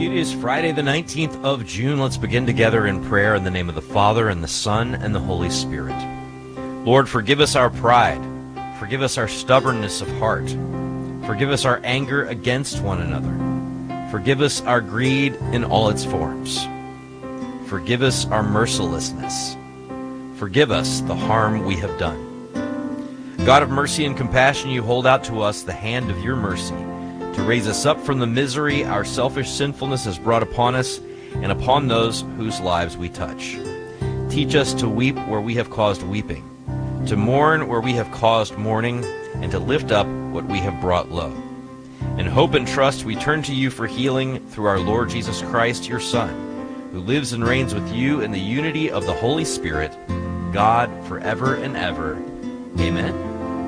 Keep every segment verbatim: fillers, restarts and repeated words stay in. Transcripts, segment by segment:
It is Friday the nineteenth of June. Let's begin together in prayer in the name of the Father, and the Son, and the Holy Spirit. Lord, forgive us our pride. Forgive us our stubbornness of heart. Forgive us our anger against one another. Forgive us our greed in all its forms. Forgive us our mercilessness. Forgive us the harm we have done. God of mercy and compassion, you hold out to us the hand of your mercy to raise us up from the misery our selfish sinfulness has brought upon us and upon those whose lives we touch. Teach us to weep where we have caused weeping, to mourn where we have caused mourning, and to lift up what we have brought low. In hope and trust we turn to you for healing through our Lord Jesus Christ, your Son, who lives and reigns with you in the unity of the Holy Spirit, God, forever and ever. Amen.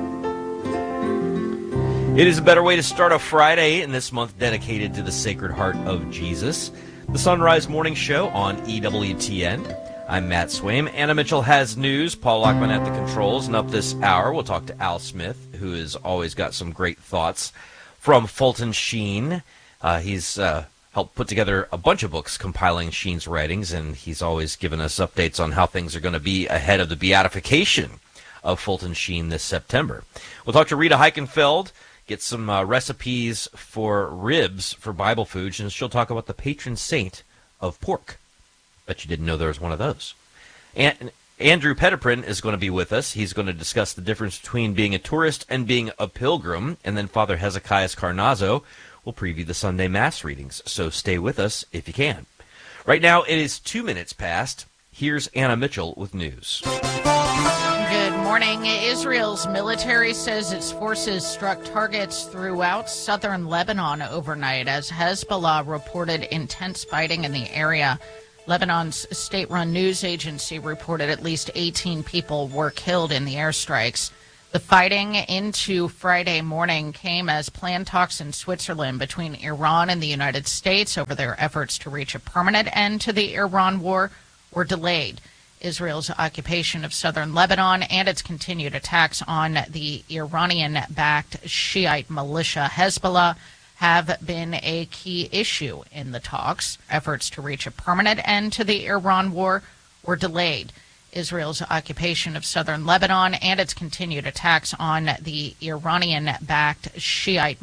It is a better way to start a Friday in this month dedicated to the Sacred Heart of Jesus. The Sunrise Morning Show on E W T N. I'm Matt Swaim. Anna Mitchell has news. Paul Lockman at the controls. And up this hour, we'll talk to Al Smith, who has always got some great thoughts from Fulton Sheen. Uh, he's uh, helped put together a bunch of books compiling Sheen's writings, and he's always given us updates on how things are going to be ahead of the beatification of Fulton Sheen this September. We'll talk to Rita Heichenfeld, get some uh, recipes for ribs for Bible Foods, and she'll talk about the patron saint of pork. Bet you didn't know there was one of those. And Andrew Petiprin is going to be with us. He's going to discuss the difference between being a tourist and being a pilgrim. And then Father Hezekiah Carnazzo will preview the Sunday Mass readings. So stay with us if you can. Right now it is two minutes past. Here's Anna Mitchell with news. Good morning. Israel's military says its forces struck targets throughout southern Lebanon overnight as Hezbollah reported intense fighting in the area. Lebanon's state-run news agency reported at least eighteen people were killed in the airstrikes. The fighting into Friday morning came as planned talks in Switzerland between Iran and the United States over their efforts to reach a permanent end to the Iran war were delayed. Israel's occupation of southern Lebanon and its continued attacks on the Iranian-backed Shiite militia Hezbollah have been a key issue in the talks. Efforts to reach a permanent end to the Iran war were delayed. Israel's occupation of southern Lebanon and its continued attacks on the Iranian-backed Shiite